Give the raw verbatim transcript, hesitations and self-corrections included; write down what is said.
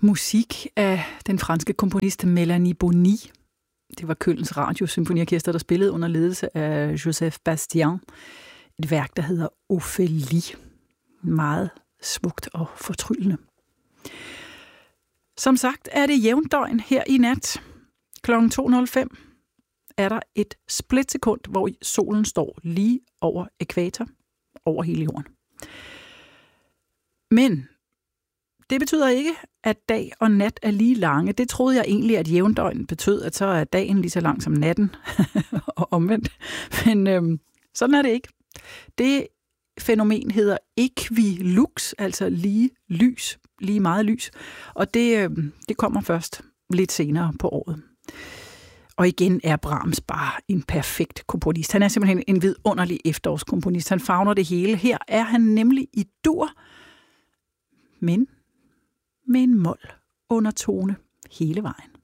musik af den franske komponist Mélanie Bonny. Det var Kølns Radiosymfoniorkester, der spillede under ledelse af Joseph Bastian. Et værk, der hedder Ophélie. Meget smukt og fortryllende. Som sagt er det jævndøgn her i nat. klokken to nul fem er der et splitsekund, hvor solen står lige over ækvator, over hele jorden. Men det betyder ikke, at dag og nat er lige lange. Det troede jeg egentlig, at jævndøgn betød, at så er dagen lige så lang som natten, og omvendt. Men øhm, sådan er det ikke. Det fænomen hedder equilux, altså lige lys, lige meget lys. Og det, øhm, det kommer først lidt senere på året. Og igen er Brahms bare en perfekt komponist. Han er simpelthen en vidunderlig efterårskomponist. Han favner det hele. Her er han nemlig i dur, men med en mol undertone hele vejen.